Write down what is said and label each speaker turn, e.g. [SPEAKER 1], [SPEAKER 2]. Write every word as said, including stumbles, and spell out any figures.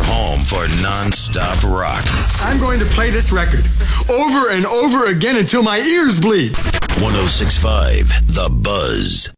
[SPEAKER 1] home for non-stop rock.
[SPEAKER 2] I'm going to play this record over and over again until my ears bleed.
[SPEAKER 1] one oh six point five The Buzz.